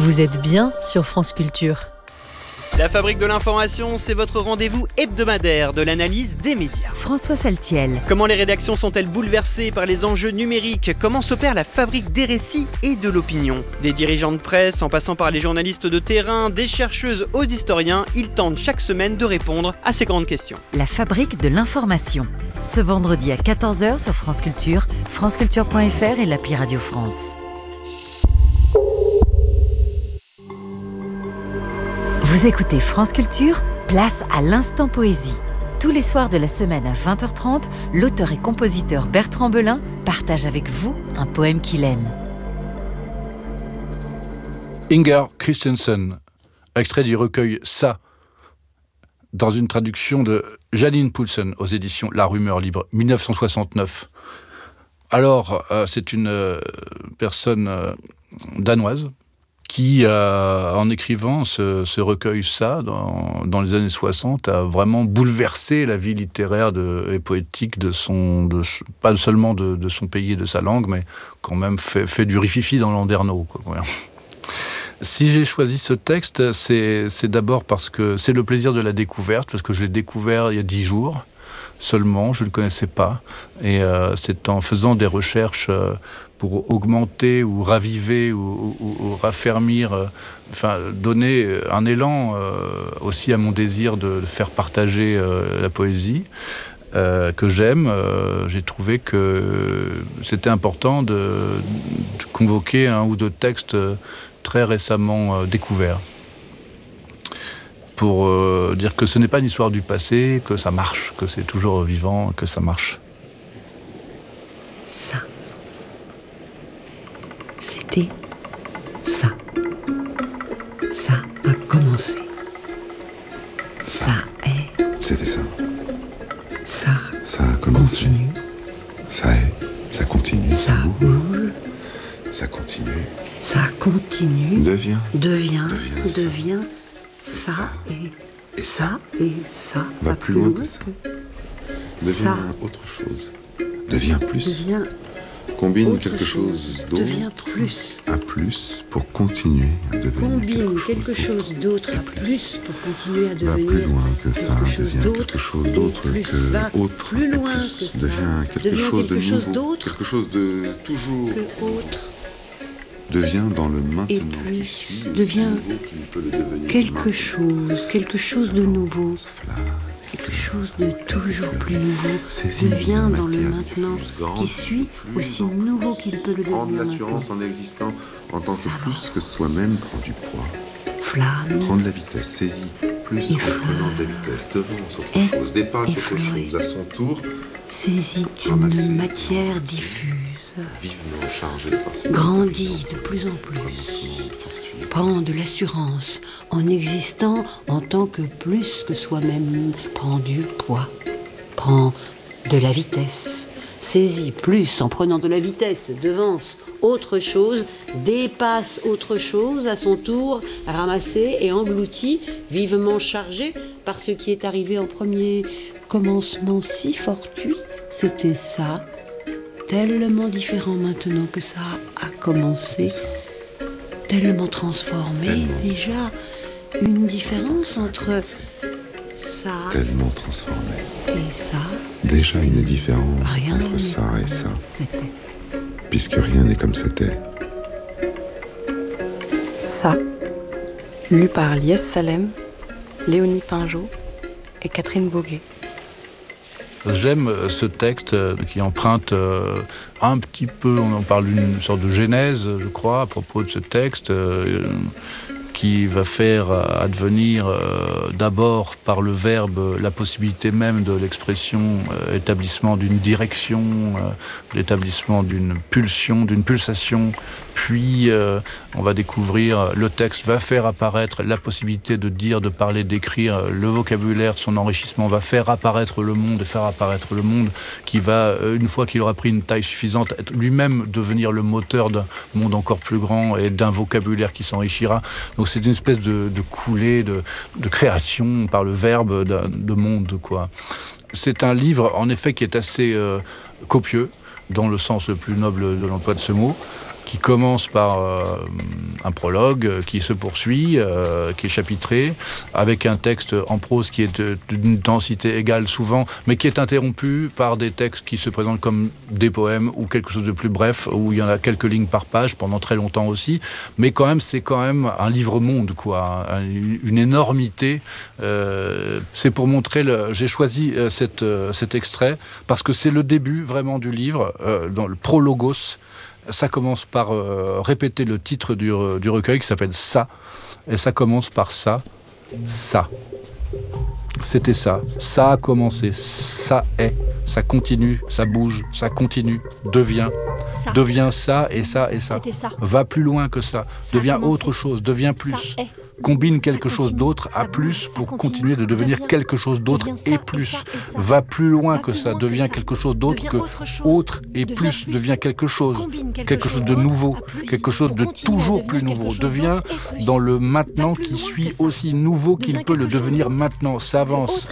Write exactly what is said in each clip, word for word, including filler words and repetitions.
Vous êtes bien sur France Culture. La Fabrique de l'information, c'est votre rendez-vous hebdomadaire de l'analyse des médias. François Saltiel. Comment les rédactions sont-elles bouleversées par les enjeux numériques ? Comment s'opère la fabrique des récits et de l'opinion ? Des dirigeants de presse, en passant par les journalistes de terrain, des chercheuses aux historiens, ils tentent chaque semaine de répondre à ces grandes questions. La Fabrique de l'information. Ce vendredi à quatorze heures sur France Culture, franceculture point f r et l'appli Radio France. Vous écoutez France Culture, place à l'instant poésie. Tous les soirs de la semaine à vingt heures trente, l'auteur et compositeur Bertrand Belin partage avec vous un poème qu'il aime. Inger Christensen, extrait du recueil Ça, dans une traduction de Janine Poulsen aux éditions La Rumeur Libre, dix-neuf cent soixante-neuf. Alors, euh, c'est une euh, personne euh, danoise qui, euh, en écrivant ce, ce recueil Ça, dans, dans les années soixante, a vraiment bouleversé la vie littéraire de, et poétique de son, de, pas seulement de, de son pays et de sa langue, mais quand même fait, fait du rififi dans Landerneau, quoi. Ouais. Si j'ai choisi ce texte, c'est, c'est d'abord parce que c'est le plaisir de la découverte, parce que je l'ai découvert il y a dix jours seulement, je ne le connaissais pas, et euh, c'est en faisant des recherches euh, pour augmenter ou raviver ou, ou, ou raffermir, euh, enfin donner un élan euh, aussi à mon désir de, de faire partager euh, la poésie euh, que j'aime. Euh, j'ai trouvé que c'était important de, de convoquer un ou deux textes très récemment euh, découverts, pour euh, dire que ce n'est pas une histoire du passé, que ça marche, que c'est toujours vivant, que ça marche. Ça. C'était ça. Ça a commencé. Ça, ça est. C'était ça. Ça. Ça a commencé. Continue. Ça est. Ça continue. Ça roule. Ça continue. Ça continue. Devient. Devient. Devient. Devient. Ça, ça et, et ça et ça. Va, va plus loin, loin que ça. Que devient ça. Autre chose. Devient plus. Devient. Combine quelque chose, chose d'autre. Devient plus. À plus pour continuer à devenir Combine quelque chose, chose d'autre à plus. plus pour continuer à devenir. Va plus loin que ça. Devient quelque chose d'autre que va autre. Plus loin plus. que ça. Devient quelque devient chose quelque de chose nouveau. D'autre quelque chose de toujours. Que autre. Devient dans le maintenant et plus, qui suit, devient qui ne peut le devenir quelque maintenant. chose, quelque chose de nouveau, quelque chose de toujours plus nouveau, devient dans le maintenant qui suit, aussi nouveau qu'il peut le devenir. Prendre l'assurance en existant en tant que plus que soi-même prend du poids. Flamme. Prendre la vitesse, saisit plus en prenant de la vitesse, devance autre chose, dépasse autre chose, à son tour. Saisit une matière diffuse. Vivement chargé par ce grandit de plus en plus, prend de l'assurance en existant en tant que plus que soi-même, prend du poids, prend de la vitesse, saisit plus en prenant de la vitesse, devance autre chose, dépasse autre chose à son tour, ramassé et englouti, vivement chargé par ce qui est arrivé en premier commencement si fortuit, c'était ça. Tellement différent maintenant que ça a commencé, tellement transformé, tellement. Déjà une différence entre ça tellement transformé et ça. Déjà une différence rien entre ça et ça, c'était. Puisque rien n'est comme c'était. Ça, lu par Lies Salem, Léonie Pinjot et Catherine Boguet. J'aime ce texte qui emprunte un petit peu, on en parle d'une sorte de genèse, je crois, à propos de ce texte, qui va faire advenir euh, d'abord par le verbe la possibilité même de l'expression euh, établissement d'une direction, euh, l'établissement d'une pulsion, d'une pulsation, puis euh, on va découvrir, le texte va faire apparaître la possibilité de dire, de parler, d'écrire, le vocabulaire, son enrichissement va faire apparaître le monde, et faire apparaître le monde qui va, une fois qu'il aura pris une taille suffisante, être lui-même devenir le moteur d'un monde encore plus grand et d'un vocabulaire qui s'enrichira. Donc c'est une espèce de, de coulée, de, de création par le verbe de, de monde, quoi. C'est un livre, en effet, qui est assez euh, copieux, dans le sens le plus noble de l'emploi de ce mot, qui commence par euh, un prologue qui se poursuit, euh, qui est chapitré, avec un texte en prose qui est de, d'une densité égale souvent, mais qui est interrompu par des textes qui se présentent comme des poèmes ou quelque chose de plus bref, où il y en a quelques lignes par page pendant très longtemps aussi. Mais quand même, c'est quand même un livre-monde, quoi, une énormité. Euh, c'est pour montrer, le, j'ai choisi euh, cette, euh, cet extrait parce que c'est le début vraiment du livre, euh, dans le prologos. Ça commence par euh, répéter le titre du, du recueil qui s'appelle « Ça ». Et ça commence par ça, ça. C'était ça. Ça a commencé. Ça est. Ça continue. Ça bouge. Ça continue. Devient. Ça. Devient ça et ça et ça. C'était ça. Va plus loin que ça. ça devient autre chose. Devient plus. Combine quelque chose d'autre à plus pour continuer de devenir quelque chose d'autre et plus. Va plus loin que ça. Devient quelque chose d'autre que autre et plus. Devient quelque chose. Quelque chose de nouveau. Quelque chose de toujours plus nouveau. Devient dans le maintenant qui suit aussi nouveau qu'il peut le devenir maintenant. S'avance.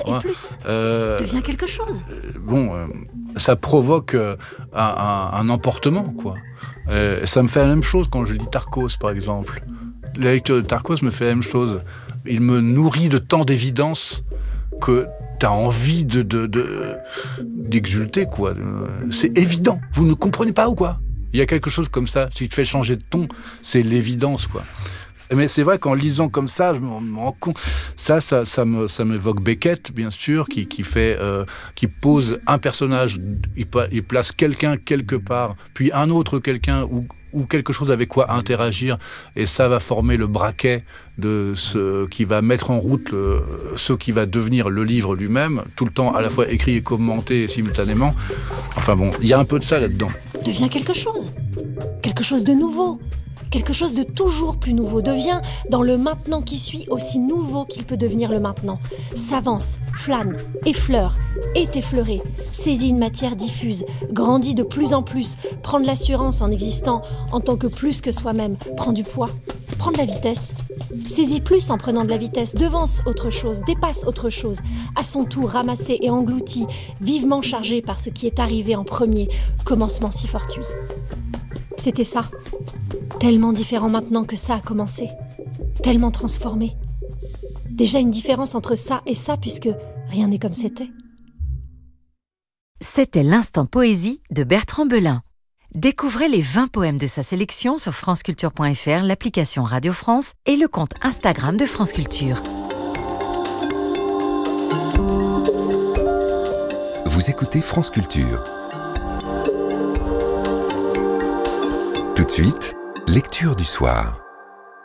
Euh, devient quelque chose. Bon, euh, ça provoque euh, un, un, un emportement, quoi. Euh, ça me fait la même chose quand je lis Tarkos, par exemple. La lecture de Tarkos me fait la même chose. Il me nourrit de tant d'évidence que t'as envie de, de, de, d'exulter, quoi. C'est évident. Vous ne comprenez pas ou quoi ? Il y a quelque chose comme ça. Ce qui te fait changer de ton, c'est l'évidence, quoi. Mais c'est vrai qu'en lisant comme ça, je me rends compte. Ça, ça, ça, me, ça m'évoque Beckett, bien sûr, qui, qui, fait, euh, qui pose un personnage, il, il place quelqu'un quelque part, puis un autre quelqu'un ou, ou quelque chose avec quoi interagir, et ça va former le braquet de ce qui va mettre en route le, ce qui va devenir le livre lui-même, tout le temps à la fois écrit et commenté simultanément. Enfin bon, il y a un peu de ça là-dedans. Devient quelque chose, quelque chose de nouveau. Quelque chose de toujours plus nouveau devient, dans le maintenant qui suit, aussi nouveau qu'il peut devenir le maintenant. S'avance, flâne, effleure, est effleuré, saisit une matière diffuse, grandit de plus en plus, prend de l'assurance en existant en tant que plus que soi-même, prend du poids, prend de la vitesse, saisit plus en prenant de la vitesse, devance autre chose, dépasse autre chose, à son tour ramassé et englouti, vivement chargé par ce qui est arrivé en premier, commencement si fortuit. C'était ça. Tellement différent maintenant que ça a commencé. Tellement transformé. Déjà une différence entre ça et ça, puisque rien n'est comme c'était. C'était l'instant poésie de Bertrand Belin. Découvrez les vingt poèmes de sa sélection sur franceculture point f r, l'application Radio France et le compte Instagram de France Culture. Vous écoutez France Culture. Tout de suite, lecture du soir.